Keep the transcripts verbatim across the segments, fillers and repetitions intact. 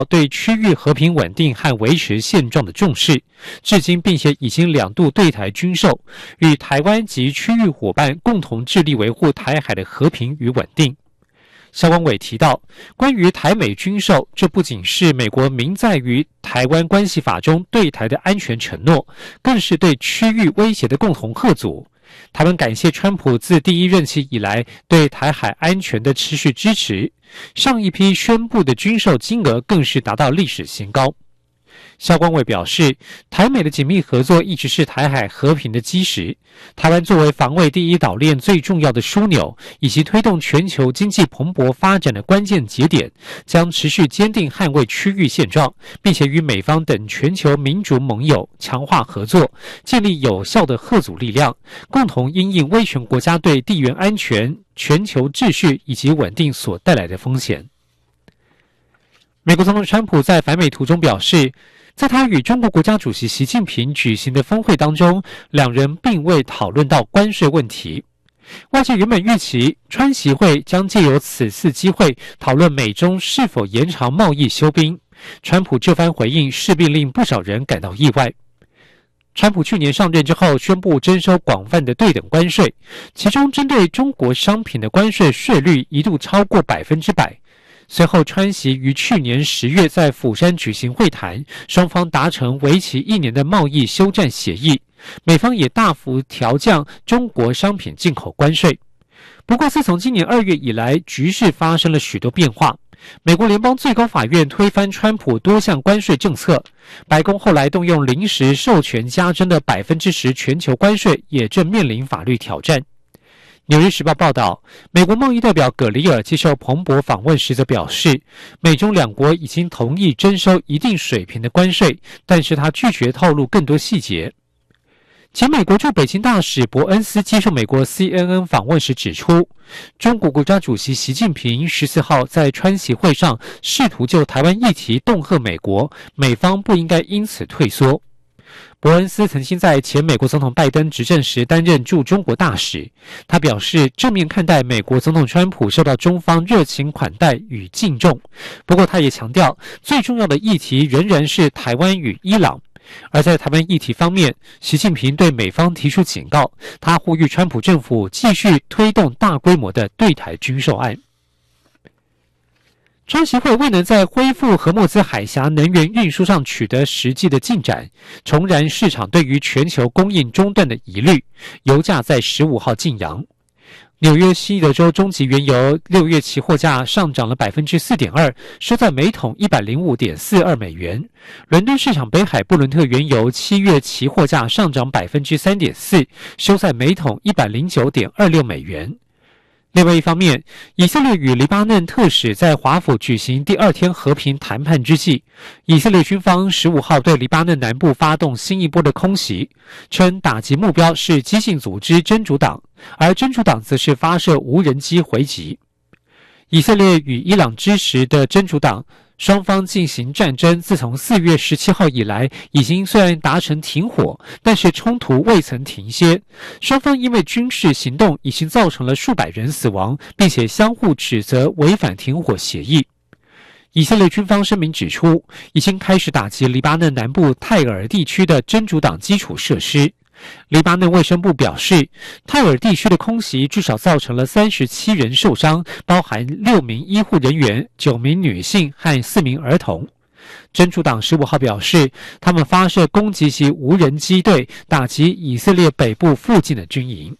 对区域和平稳定和维持现状的重视，至今并且已经两度对台军售，与台湾及区域伙伴共同致力维护台海的和平与稳定。萧光伟提到，关于台美军售，这不仅是美国明在于台湾关系法中对台的安全承诺，更是对区域威胁的共同吓阻。台湾感谢川普自第一任期以来对台海安全的持续支持，上一批宣布的军售金额更是达到历史新高。萧光伟表示，台美的紧密合作一直是台海和平的基石。台湾作为防卫第一岛链最重要的枢纽，以及推动全球经济蓬勃发展的关键节点，将持续坚定捍卫区域现状，并且与美方等全球民主盟友强化合作，建立有效的吓阻力量，共同因应威权国家对地缘安全、全球秩序以及稳定所带来的风险。美国总统川普在访美途中表示，在他与中国国家主席习近平举行的峰会当中，两人并未讨论到关税问题。外界原本预期川习会将借由此次机会讨论美中是否延长贸易休兵，川普这番回应势必令不少人感到意外。川普去年上任之后宣布征收广泛的对等关税，其中针对中国商品的关税税率一度超过百分之百。随后，川习于去年十月在釜山举行会谈，双方达成为期一年的贸易休战协议，美方也大幅调降中国商品进口关税。不过，自从今年二月以来，局势发生了许多变化。美国联邦最高法院推翻川普多项关税政策，白宫后来动用临时授权加征的百分之十全球关税，也正面临法律挑战。纽约时报报道，美国贸易代表葛里尔接受彭博访问时则表示，美中两国已经同意征收一定水平的关税，但是他拒绝透露更多细节。前美国驻北京大使伯恩斯接受美国 C N N 访问时指出，中国国家主席习近平十四号在川习会上试图就台湾议题恫吓美国，美方不应该因此退缩。伯恩斯曾经在前美国总统拜登执政时担任驻中国大使，他表示正面看待美国总统川普受到中方热情款待与敬重，不过他也强调，最重要的议题仍然是台湾与伊朗。而在台湾议题方面，习近平对美方提出警告，他呼吁川普政府继续推动大规模的对台军售案。川习会未能在恢复荷默兹海峡能源运输上取得实际的进展，重燃市场对于全球供应中断的疑虑，油价在十五号晋扬。纽约西德州中级原油六月期货价上涨了 百分之四点二， 收在每桶 一百零五点四二美元。伦敦市场北海布伦特原油七月期货价上涨 百分之三点四， 收在每桶 一百零九点二六美元。另外一方面，以色列与黎巴嫩特使在华府举行第二天和平谈判之际，以色列军方十五号对黎巴嫩南部发动新一波的空袭，称打击目标是激进组织真主党，而真主党则是发射无人机回击。以色列与伊朗支持的真主党双方进行战争，自从四月十七号以来，已经虽然达成停火，但是冲突未曾停歇。双方因为军事行动已经造成了数百人死亡，并且相互指责违反停火协议。以色列军方声明指出，已经开始打击黎巴嫩南部泰尔地区的真主党基础设施。黎巴嫩卫生部表示，泰尔地区的空袭至少造成了三十七人受伤，包含六名医护人员、九名女性和四名儿童。真主党十五号表示，他们发射攻击级无人机队，打击以色列北部附近的军营。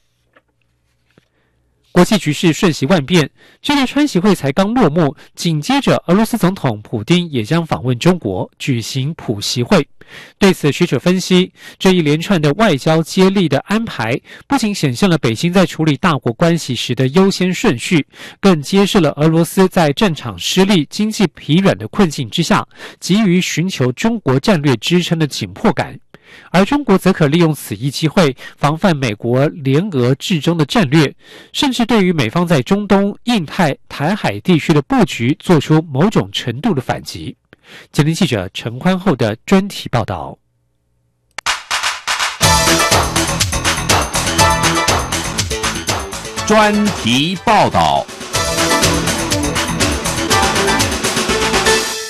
国际局势瞬息万变，这届川习会才刚落幕，紧接着俄罗斯总统普丁也将访问中国，举行普习会。对此，学者分析，这一连串的外交接力的安排，不仅显现了北京在处理大国关系时的优先顺序，更揭示了俄罗斯在战场失利、经济疲软的困境之下，急于寻求中国战略支撑的紧迫感。而中国则可利用此一机会防范美国联俄制中的战略，甚至对于美方在中东、印太、台海地区的布局做出某种程度的反击。今天记者陈宽厚的专题报道。 专题报道。 日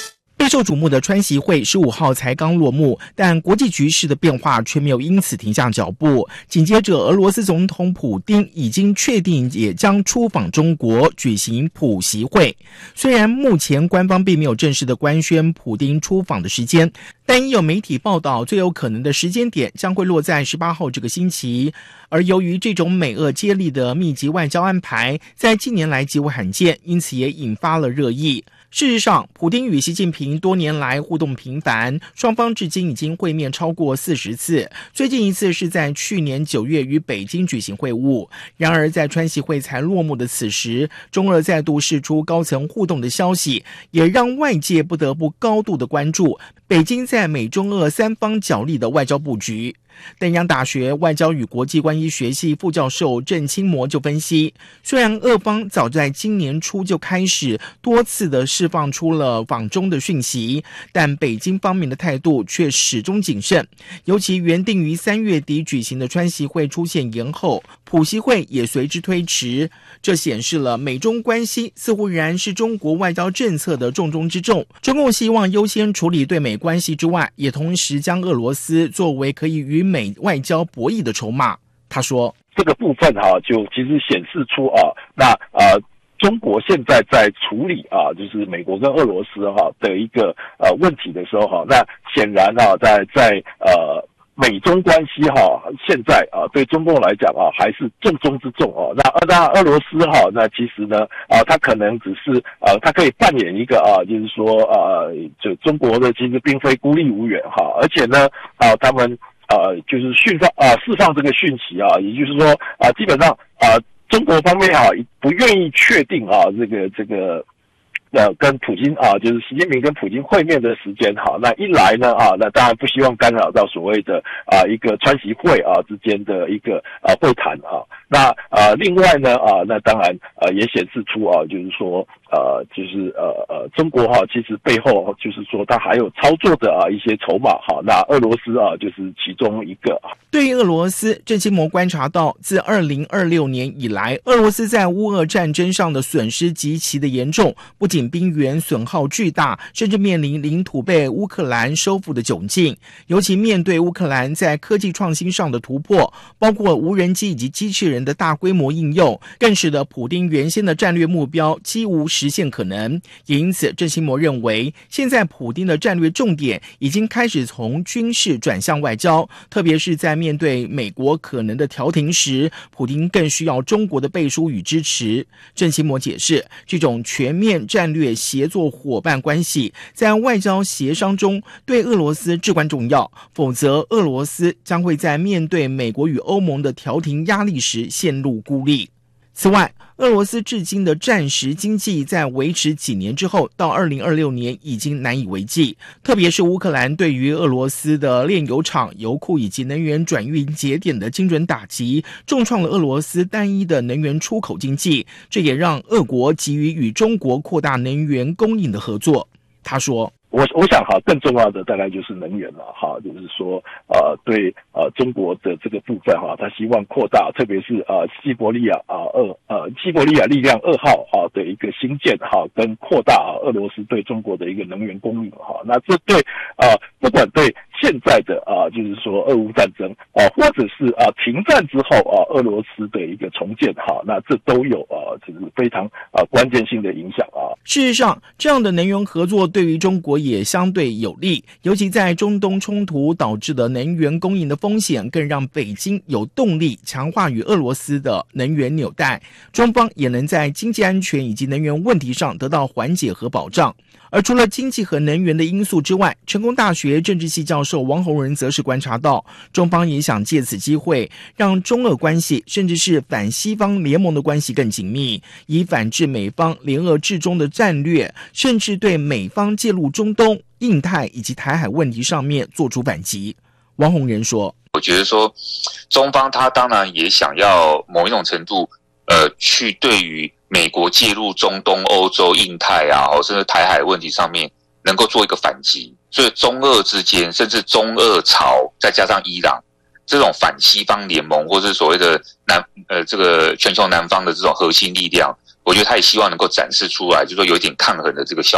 受瞩目的川习会十五号才刚落幕，但国际局势的变化却没有因此停下脚步。紧接着，俄罗斯总统普丁已经确定也将出访中国举行普习会。虽然目前官方并没有正式的官宣普丁出访的时间，但已有媒体报道最有可能的时间点将会落在十八号这个星期。而由于这种美俄接力的密集外交安排在近年来极为罕见，因此也引发了热议。事实上，普丁与习近平多年来互动频繁，双方至今已经会面超过四十次，最近一次是在去年九月于北京举行会晤。然而在川习会才落幕的此时，中俄再度释出高层互动的消息，也让外界不得不高度的关注北京在美中俄三方角力的外交布局。淡江大学外交与国际关系学系副教授郑清模就分析，虽然俄方早在今年初就开始多次的释放出了访中的讯息，但北京方面的态度却始终谨慎，尤其原定于三月底举行的川习会出现延后，普习会也随之推迟，这显示了美中关系似乎仍然是中国外交政策的重中之重。中共希望优先处理对美关系之外，也同时将俄罗斯作为可以与美外交博弈的筹码。他说， 这个部分哈、啊，就其实显示出啊，那呃，中国现在在处理啊，就是美国跟俄罗斯哈、啊、的一个呃问题的时候哈、啊，那显然啊，在在呃美中关系哈、啊，现在啊对中共来讲啊还是重中之重哦、啊。那那俄罗斯哈、啊，那其实呢啊，它可能只是呃，它可以扮演一个啊，就是说呃，就中国的其实并非孤立无援哈、啊，而且呢啊，他们。呃，就是释放啊、呃，释放这个讯息啊，也就是说啊、呃，基本上啊、呃，中国方面啊不愿意确定啊，这个这个呃跟普京啊，就是习近平跟普京会面的时间哈、啊。那一来呢啊，那当然不希望干扰到所谓的啊一个川习会啊之间的一个啊会谈啊。那呃，另外呢啊，那当然呃也显示出啊，就是说呃，就是呃呃，中国哈、啊，其实背后就是说它还有操作的啊一些筹码哈、啊。那俄罗斯啊，就是其中一个。 对于俄罗斯，郑清模观察到，自二零二六年以来，俄罗斯在乌俄战争上的损失极其的严重，不仅兵源损耗巨大，甚至面临领土被乌克兰收复的窘境。尤其面对乌克兰在科技创新上的突破，包括无人机以及机器人的大规模应用，更使得普丁原先的战略目标几无实现可能。也因此，郑清模认为，现在普丁的战略重点已经开始从军事转向外交，特别是在面对美国可能的调停时，普丁更需要中国的背书与支持。郑清模解释，这种全面战略协作伙伴关系在外交协商中对俄罗斯至关重要，否则俄罗斯将会在面对美国与欧盟的调停压力时陷入孤立。此外，俄罗斯至今的战时经济在维持几年之后，到二零二六年已经难以为继。特别是乌克兰对于俄罗斯的炼油厂、油库以及能源转运节点的精准打击，重创了俄罗斯单一的能源出口经济，这也让俄国急于与中国扩大能源供应的合作。他说， 我我想哈，更重要的大概就是能源了哈，就是说呃对呃中国的这个部分哈，他希望扩大，特别是呃西伯利亚啊二呃西伯利亚力量二号哈的一个兴建哈，跟扩大啊俄罗斯对中国的一个能源供应哈，那这对呃不管对现在的啊就是说俄乌战争啊，或者是啊停战之后啊俄罗斯的一个重建哈，那这都有啊就是非常啊关键性的影响啊。 事实上，这样的能源合作对于中国也相对有利，尤其在中东冲突导致的能源供应的风险，更让北京有动力强化与俄罗斯的能源纽带，中方也能在经济安全以及能源问题上得到缓解和保障。而除了经济和能源的因素之外，成功大学政治系教授王洪仁则是观察到，中方也想借此机会让中俄关系甚至是反西方联盟的关系更紧密，以反制美方联俄制中的战略，甚至对美方介入中东、印太以及台海问题上面做出反击。王洪仁说， 我觉得说中方他当然也想要某一种程度呃，去对于美国介入中东、欧洲、印太啊，甚至台海问题上面能够做一个反击，所以中俄之间，甚至中俄朝再加上伊朗这种反西方联盟，或是所谓的南呃这个全球南方的这种核心力量，我觉得他也希望能够展示出来，就是说有一点抗衡的这个效果。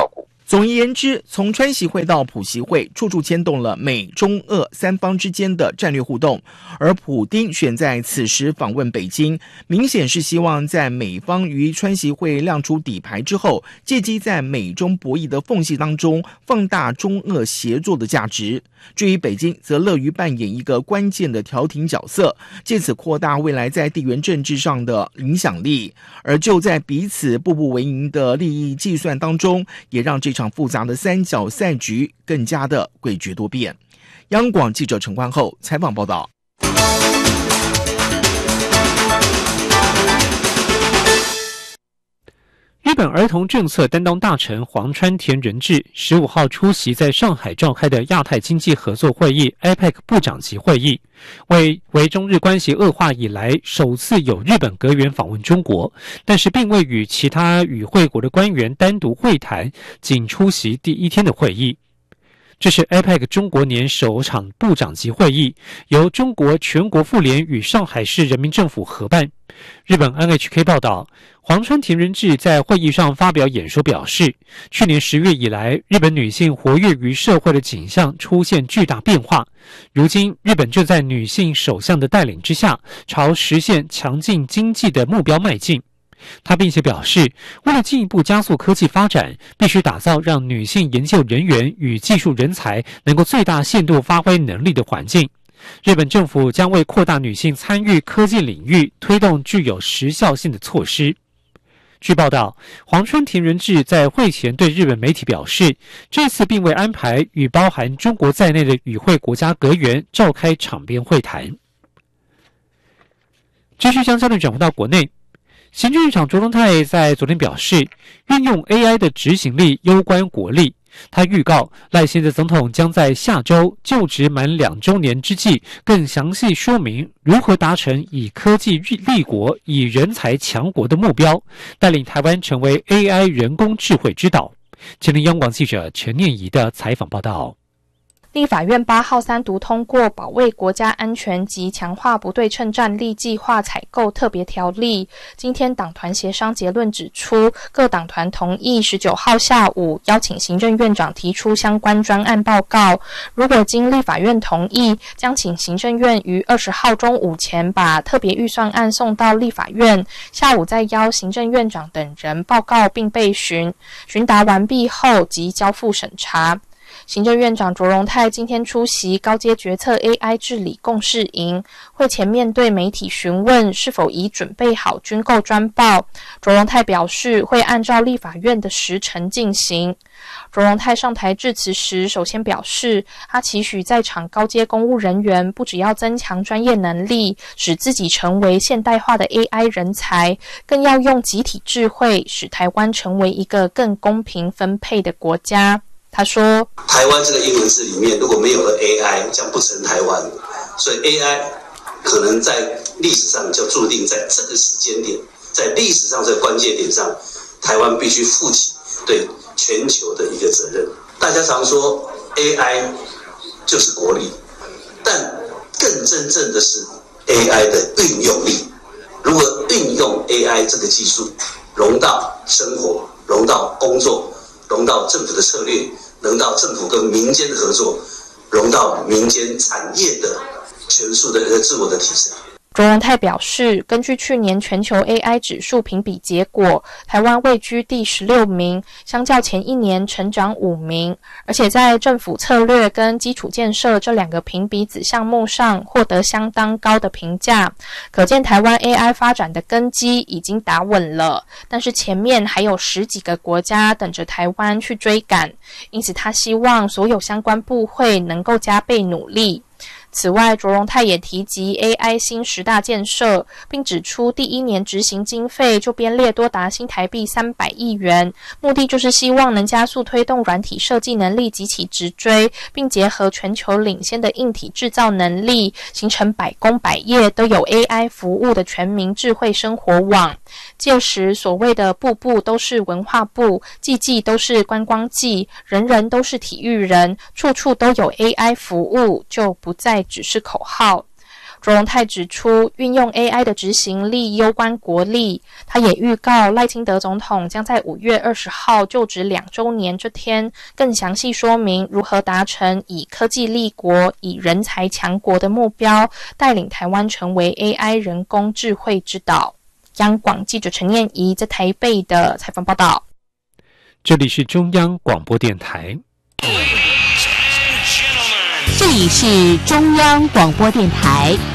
总而言之，从川习会到普习会，处处牵动了美中俄三方之间的战略互动。而普丁选在此时访问北京，明显是希望在美方于川习会亮出底牌之后，借机在美中博弈的缝隙当中放大中俄协作的价值。至于北京，则乐于扮演一个关键的调停角色，借此扩大未来在地缘政治上的影响力。而就在彼此步步为营的利益计算当中，也让这场复杂的三角赛局更加的诡谲多变。央广记者陈冠厚采访报道。 日本儿童政策担当大臣黄川田仁志十五号出席在上海召开的亚太经济合作会议 （A P E C） 部长级会议，为为中日关系恶化以来首次有日本阁员访问中国，但是并未与其他与会国的官员单独会谈，仅出席第一天的会议。这是 A P E C 中国年首场部长级会议，由中国全国妇联与上海市人民政府合办。日本 N H K 报道，黄川田仁志在会议上发表演说表示，去年十月以来，日本女性活跃于社会的景象出现巨大变化。如今，日本正在女性首相的带领之下，朝实现强劲经济的目标迈进。他并且表示，为了进一步加速科技发展，必须打造让女性研究人员与技术人才能够最大限度发挥能力的环境。日本政府将为扩大女性参与科技领域，推动具有时效性的措施。据报道，黄川田仁志在会前对日本媒体表示，这次并未安排与包含中国在内的与会国家阁员召开场边会谈。继续将焦点转回到国内，行政院长卓荣泰在昨天表示，运用 A I 的执行力攸关国力。他预告，赖清德总统将在下周就职满两周年之际，更详细说明如何达成以科技立国、以人才强国的目标，带领台湾成为 A I 人工智慧之岛。前听央广记者陈念怡的采访报道。 立法院八号三读通过《保卫国家安全及强化不对称战力计划采购特别条例》。今天党团协商结论指出，各党团同意十九号下午邀请行政院长提出相关专案报告。如果经立法院同意，将请行政院于二十号中午前把特别预算案送到立法院，下午再邀行政院长等人报告并备询，询答完毕后即交付审查。行政院长卓荣泰今天出席高阶决策 A I 治理共识营，会前面对媒体询问是否已准备好军购专报，卓荣泰表示会按照立法院的时程进行。卓荣泰上台致辞时，首先表示，他期许在场高阶公务人员不只要增强专业能力，使自己成为现代化的 A I 人才，更要用集体智慧，使台湾成为一个更公平分配的国家。他说， 台湾这个英文字里面如果没有了 A I， 将不成台湾，所以 A I 可能在历史上就注定在这个时间点，在历史上这个关键点上，台湾必须负起对全球的一个责任。大家常说 A I 就是国力，但更真正的是 A I 的运用力。如何运用 A I 这个技术融到生活，融到工作，融到政府的策略，融到政府跟民间的合作，融到民间产业的全数的自我的提升。 卓荣泰表示，根据去年全球 A I 指数评比结果，台湾位居第十六名，相较前一年成长五名，而且在政府策略跟基础建设这两个评比子项目上获得相当高的评价，可见台湾 A I 发展的根基已经打稳了，但是前面还有十几个国家等着台湾去追赶，因此他希望所有相关部会能够加倍努力。此外，卓荣泰也提及 A I 新十大建设，并指出第一年执行经费就编列多达新台币三百亿元，目的就是希望能加速推动软体设计能力急起直追，并结合全球领先的硬体制造能力，形成百工百业都有 A I 服务的全民智慧生活网。届时，所谓的步步都是文化部，季季都是观光季，人人都是体育人，处处都有 A I 服务，就不再只是口号。 卓荣泰指出，运用 A I 的执行力攸关国力。他也预告赖清德总统将在五月二十号就职两周年这天，更详细说明如何达成以科技立国、以人才强国的目标，带领台湾成为 A I 人工智慧之岛。央广记者陈燕怡在台北的采访报道。 这里是中央广播电台。 这里是中央广播电台